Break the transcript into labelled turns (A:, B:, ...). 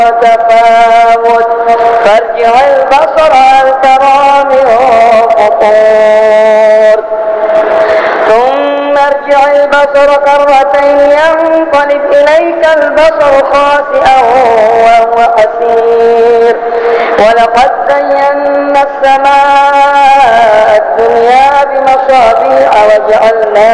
A: تفاوت فارجع البصر هل ترى من فطور ثم ارجع البصر كرتين ينقلب إليك البصر خاسئا وهو حسير ولقد زينا السماء الدنيا بمصابيح وجعلنا